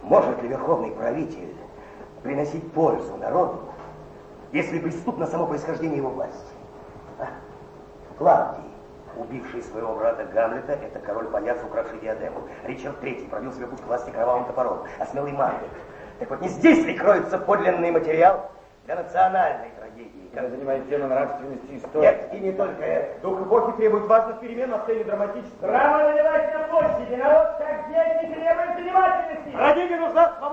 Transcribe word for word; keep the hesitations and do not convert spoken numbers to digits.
Может ли верховный правитель приносить пользу народу, если преступно само происхождение его власти? А? Клавдий, убивший своего брата Гамлета, это король-паяц, укравший диадему. Ричард Третий пробил себе путь к власти кровавым топором, а смелый Маргет. Так вот, не здесь ли кроется подлинный материал для национальной трагедии? Она занимает тему нравственности истории. Нет, и не только это. Дух эпохи требует важных перемен на сцене драматического. Драма наливать на площади, народ как дети требует внимательности. Трагедия нужна